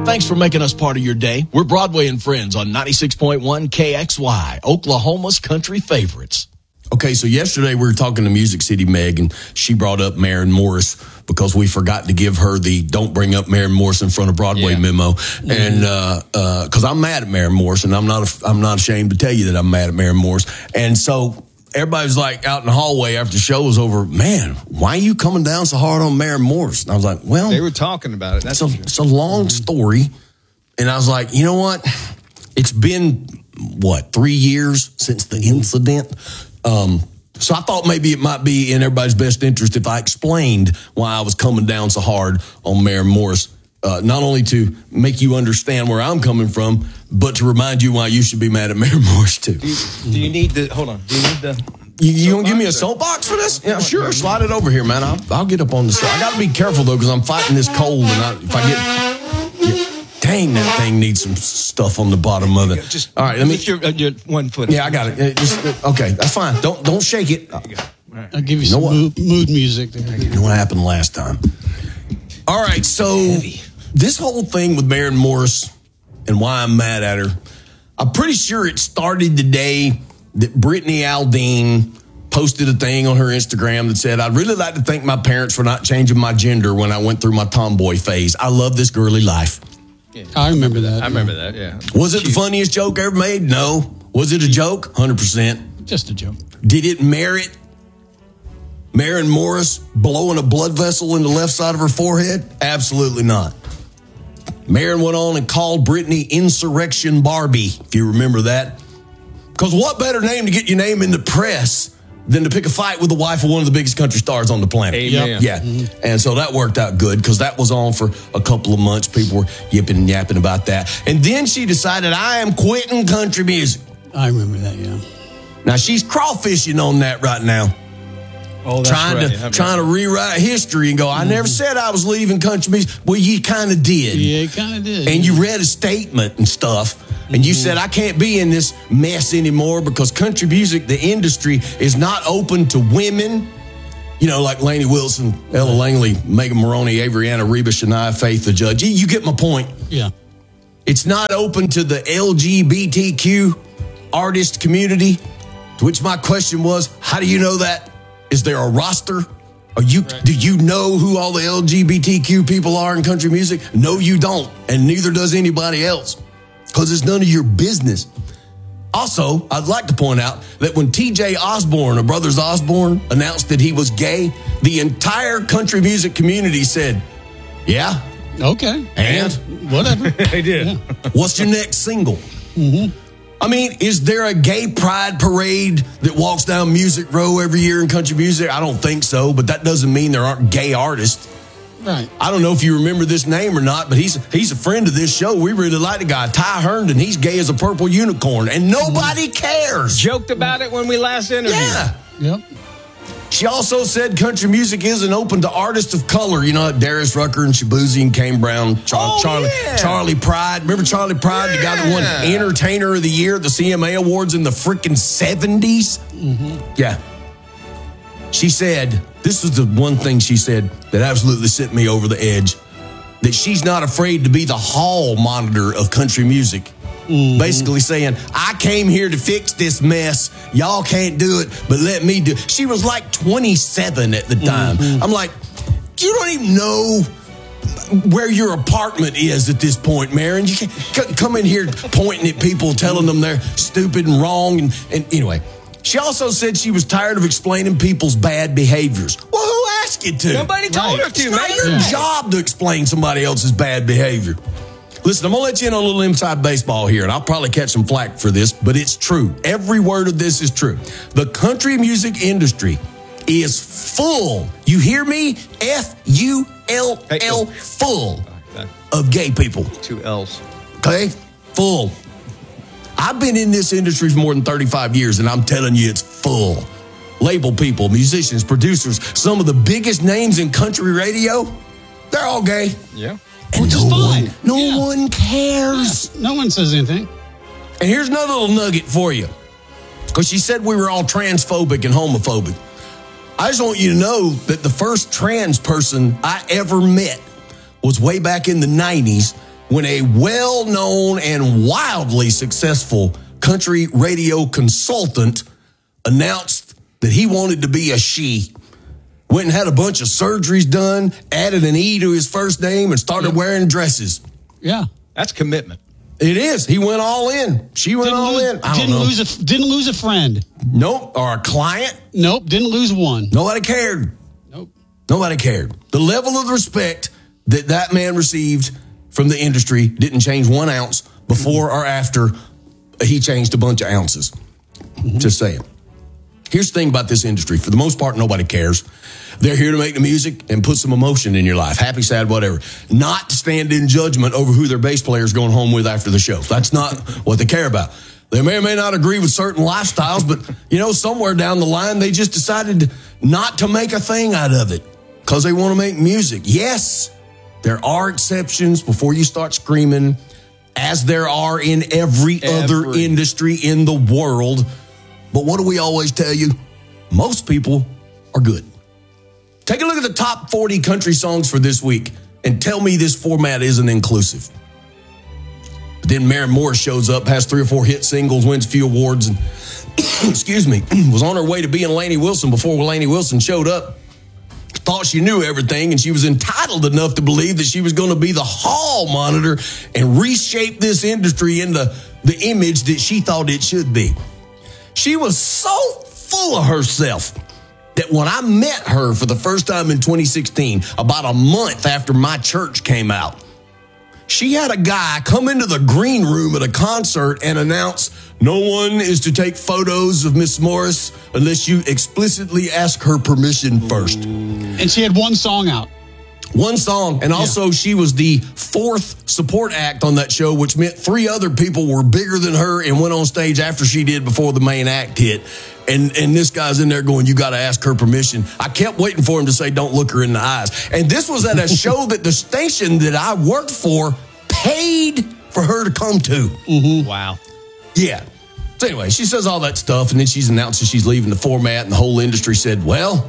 Thanks for making us part of your day. We're Broadway and Friends on 96.1 KXY, Oklahoma's country favorites. Okay, so yesterday we were talking to Music City Meg, and she brought up Maren Morris because we forgot to give her the "Don't Bring Up Maren Morris in Front of Broadway" memo. And because I'm mad at Maren Morris, and I'm not ashamed to tell you that I'm mad at Maren Morris. And so everybody was like out in the hallway after the show was over, man, why are you coming down so hard on Maren Morris? And I was like, well, they were talking about it. It's a long story. And I was like, you know what? It's been, 3 years since the incident? So I thought maybe it might be in everybody's best interest if I explained why I was coming down so hard on Maren Morris. Not only to make you understand where I'm coming from, but to remind you why you should be mad at Maren Morris too. Do you need the, hold on, do you need the... You gonna give me a soapbox for this? Yeah, sure. Slide it over here, man. I'll get up on the side. I got to be careful, though, because I'm fighting this cold. And if I get... dang, that thing needs some stuff on the bottom of it. Just all right, let me... your 1 foot. Yeah, I got it. Okay, that's fine. Don't shake it. Right. I'll give you some mood music there. You know what happened last time. All right, so this whole thing with Maren Morris and why I'm mad at her, I'm pretty sure it started the day that Brittany Aldean posted a thing on her Instagram that said, I'd really like to thank my parents for not changing my gender when I went through my tomboy phase. I love this girly life. Yeah. I remember that. I remember that, yeah. Was it the funniest joke ever made? No. Was it a joke? 100%. Just a joke. Did it merit Maren Morris blowing a blood vessel in the left side of her forehead? Absolutely not. Maren went on and called Brittany Insurrection Barbie, if you remember that. Because what better name to get your name in the press than to pick a fight with the wife of one of the biggest country stars on the planet? Amen. Yeah. Mm-hmm. And so that worked out good because that was on for a couple of months. People were yipping and yapping about that. And then she decided, I am quitting country music. I remember that, yeah. Now, she's crawfishing on that right now. Oh, that's trying to rewrite history and go, I never said I was leaving country music. Well, you kind of did. Yeah, you kind of did. And you read a statement and stuff, and you said, I can't be in this mess anymore because country music, the industry, is not open to women. You know, like Lainey Wilson, Ella Langley, Megan Moroney, Avriana Reba, Shania Faith, the judge. You get my point. Yeah. It's not open to the LGBTQ artist community, to which my question was, how do you know that? Is there a roster? Do you know who all the LGBTQ people are in country music? No, you don't. And neither does anybody else. Because it's none of your business. Also, I'd like to point out that when TJ Osborne, or Brothers Osborne, announced that he was gay, the entire country music community said, yeah. Okay. And? Whatever. They did. Yeah. What's your next single? Mm-hmm. I mean, is there a gay pride parade that walks down Music Row every year in country music? I don't think so, but that doesn't mean there aren't gay artists. Right. I don't know if you remember this name or not, but he's a friend of this show. We really like the guy, Ty Herndon. He's gay as a purple unicorn, and nobody cares. Joked about it when we last interviewed. Yeah. Yep. She also said country music isn't open to artists of color. You know, Darius Rucker and Shabuzi and Kane Brown, Charlie Pride. Remember Charlie Pride, the guy that won Entertainer of the Year at the CMA Awards in the freaking 70s? Mm-hmm. Yeah. She said, this was the one thing she said that absolutely sent me over the edge, that she's not afraid to be the hall monitor of country music. Mm-hmm. Basically saying, I came here to fix this mess. Y'all can't do it, but let me do it. She was like 27 at the time. Mm-hmm. I'm like, you don't even know where your apartment is at this point, Maren. You can't come in here pointing at people, telling them they're stupid and wrong. And anyway, she also said she was tired of explaining people's bad behaviors. Well, who asked you to? Nobody told her to, It's not your job to explain somebody else's bad behavior. Listen, I'm going to let you in on a little inside baseball here, and I'll probably catch some flack for this, but it's true. Every word of this is true. The country music industry is full. You hear me? F-U-L-L, full of gay people. 2 L's. Okay? Full. I've been in this industry for more than 35 years, and I'm telling you, it's full. Label people, musicians, producers, some of the biggest names in country radio, they're all gay. Yeah. And no one cares. Yeah. No one says anything. And here's another little nugget for you. Because she said we were all transphobic and homophobic. I just want you to know that the first trans person I ever met was way back in the 90s. when a well-known and wildly successful country radio consultant announced that he wanted to be a she. Went and had a bunch of surgeries done, added an E to his first name, and started wearing dresses. Yeah. That's commitment. It is. He went all in. She went all in. I don't know. Didn't lose a friend. Nope. Or a client. Nope. Didn't lose one. Nobody cared. Nope. Nobody cared. The level of respect that man received from the industry didn't change 1 ounce before or after he changed a bunch of ounces. Just saying. Here's the thing about this industry. For the most part, nobody cares. They're here to make the music and put some emotion in your life. Happy, sad, whatever. Not to stand in judgment over who their bass player is going home with after the show. That's not what they care about. They may or may not agree with certain lifestyles, but, somewhere down the line, they just decided not to make a thing out of it because they want to make music. Yes, there are exceptions before you start screaming, as there are in every other industry in the world. But what do we always tell you? Most people are good. Take a look at the top 40 country songs for this week and tell me this format isn't inclusive. But then Maren Morris shows up, has 3 or 4 hit singles, wins a few awards, and was on her way to being Lainey Wilson before Lainey Wilson showed up. Thought she knew everything, and she was entitled enough to believe that she was going to be the hall monitor and reshape this industry into the image that she thought it should be. She was so full of herself that when I met her for the first time in 2016, about a month after my church came out, she had a guy come into the green room at a concert and announce, no one is to take photos of Miss Morris unless you explicitly ask her permission first. And she had 1 song out. 1 song. And also she was the 4th support act on that show, which meant 3 other people were bigger than her and went on stage after she did before the main act hit. And this guy's in there going, you got to ask her permission. I kept waiting for him to say, don't look her in the eyes. And this was at a show that the station that I worked for paid for her to come to. Mm-hmm. Wow. Yeah. So anyway, she says all that stuff, and then she's announced that she's leaving the format, and the whole industry said, well,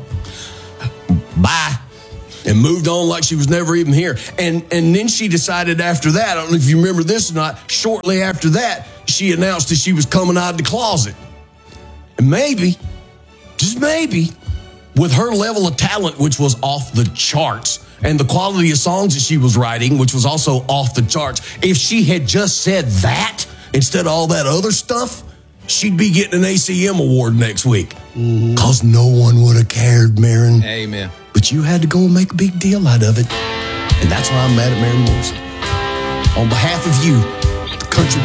bye. And moved on like she was never even here. And then she decided after that, I don't know if you remember this or not, shortly after that, she announced that she was coming out of the closet. And maybe, just maybe, with her level of talent, which was off the charts, and the quality of songs that she was writing, which was also off the charts, if she had just said that instead of all that other stuff, she'd be getting an ACM award next week. Because no one would have cared, Maren. Amen. But you had to go and make a big deal out of it. And that's why I'm mad at Maren Morris. On behalf of you, the country